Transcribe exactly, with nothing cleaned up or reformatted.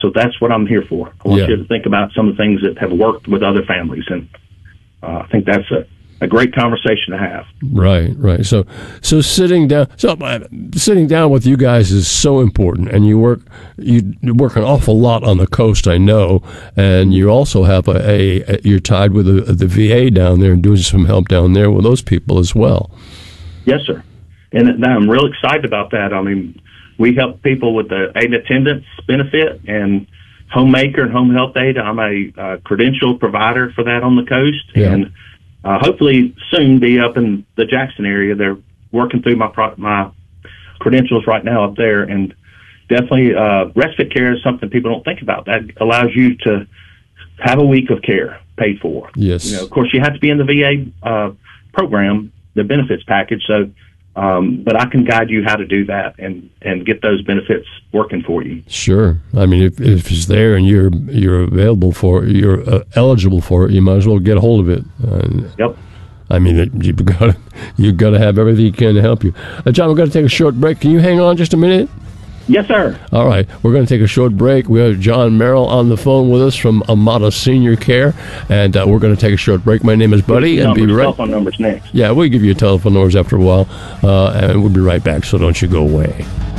So that's what I'm here for. I want Yeah. you to think about some of the things that have worked with other families, and uh, I think that's a, a great conversation to have. Right, right. So, so sitting down, so uh, sitting down with you guys is so important, and you work you work an awful lot on the coast, I know, and you also have a, a, a you're tied with the, the V A down there and doing some help down there with those people as well. Yes, sir. And I'm real excited about that. I mean, we help people with the aid attendance benefit and homemaker and home health aid. I'm a uh, credential provider for that on the coast, Yeah. and uh, hopefully soon be up in the Jackson area. They're working through my pro- my credentials right now up there, and definitely uh, respite care is something people don't think about. That allows you to have a week of care paid for. Yes. You know, of course, you have to be in the V A uh, program, the benefits package. So. Um, but I can guide you how to do that and, and get those benefits working for you. Sure. I mean, if, if it's there and you're you're available for it, you're uh, eligible for it, you might as well get a hold of it. Uh, yep. I mean, it, you've got you've got to have everything you can to help you. Uh, John, we're going to take a short break. Can you hang on just a minute? Yes, sir. All right. We're going to take a short break. We have John Merrill on the phone with us from Amata Senior Care, and uh, we're going to take a short break. My name is Buddy, and numbers, be right. Telephone numbers next. Yeah, we'll give you telephone numbers after a while, uh, and we'll be right back. So don't you go away.